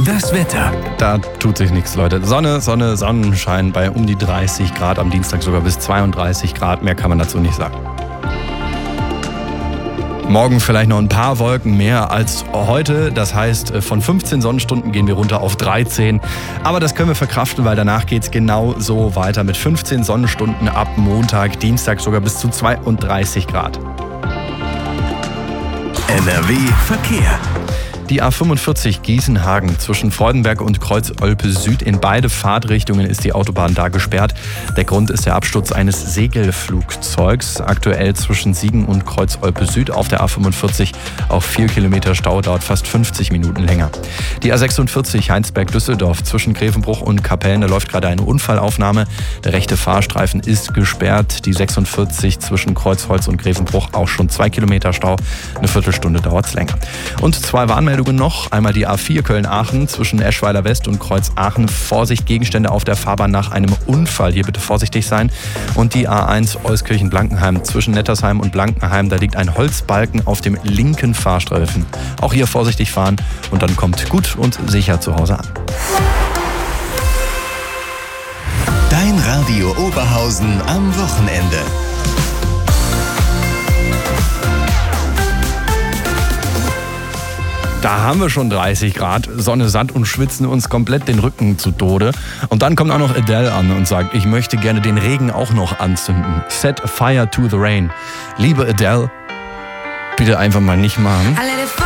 Das Wetter. Da tut sich nichts, Leute. Sonne, Sonnenschein bei um die 30 Grad, am Dienstag sogar bis 32 Grad. Mehr kann man dazu nicht sagen. Morgen vielleicht noch ein paar Wolken mehr als heute. Das heißt, von 15 Sonnenstunden gehen wir runter auf 13. Aber das können wir verkraften, weil danach geht es genau so weiter mit 15 Sonnenstunden ab Montag, Dienstag sogar bis zu 32 Grad. NRW Verkehr. Die A45 Gießen-Hagen zwischen Freudenberg und Kreuz-Olpe Süd. In beide Fahrtrichtungen ist die Autobahn da gesperrt. Der Grund ist der Absturz eines Segelflugzeugs. Aktuell zwischen Siegen und Kreuz-Olpe Süd auf der A45 auch 4 Kilometer Stau, dauert fast 50 Minuten länger. Die A46 Heinsberg-Düsseldorf zwischen Grevenbruch und Kapellen, da läuft gerade eine Unfallaufnahme. Der rechte Fahrstreifen ist gesperrt. Die 46 zwischen Kreuzholz und Grevenbruch auch schon 2 Kilometer Stau. Eine Viertelstunde dauert es länger. Und zwei Warnmeldungen noch. Einmal die A4 Köln-Aachen zwischen Eschweiler West und Kreuz-Aachen. Vorsicht, Gegenstände auf der Fahrbahn nach einem Unfall. Hier bitte vorsichtig sein. Und die A1 Euskirchen-Blankenheim zwischen Nettersheim und Blankenheim. Da liegt ein Holzbalken auf dem linken Fahrstreifen. Auch hier vorsichtig fahren und dann kommt gut und sicher zu Hause an. Dein Radio Oberhausen am Wochenende. Da haben wir schon 30 Grad, Sonne satt und schwitzen uns komplett den Rücken zu Tode. Und dann kommt auch noch Adele an und sagt, ich möchte gerne den Regen auch noch anzünden. Set fire to the rain. Liebe Adele, bitte einfach mal nicht machen.